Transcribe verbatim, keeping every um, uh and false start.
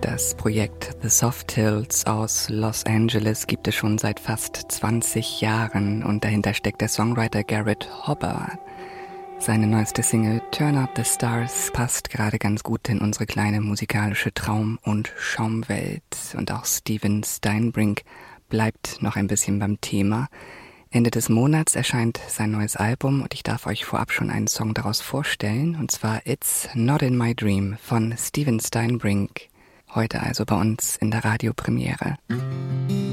Das Projekt The Soft Hills aus Los Angeles gibt es schon seit fast zwanzig Jahren und dahinter steckt der Songwriter Garrett Hopper. Seine neueste Single Turn Up the Stars passt gerade ganz gut in unsere kleine musikalische Traum- und Schaumwelt. Und auch Steven Steinbrink bleibt noch ein bisschen beim Thema. Ende des Monats erscheint sein neues Album und ich darf euch vorab schon einen Song daraus vorstellen, und zwar It's Not in My Dream von Steven Steinbrink. Heute also bei uns in der Radiopremiere.